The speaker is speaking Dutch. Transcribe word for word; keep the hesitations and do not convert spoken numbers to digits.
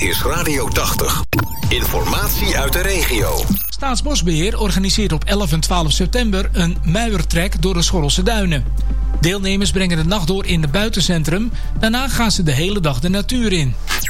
is Radio tachtig. Informatie uit de regio. Staatsbosbeheer organiseert op elf en twaalf september een muiertrek door de Schorrelse Duinen. Deelnemers brengen de nacht door in het buitencentrum. Daarna gaan ze de hele dag de natuur in.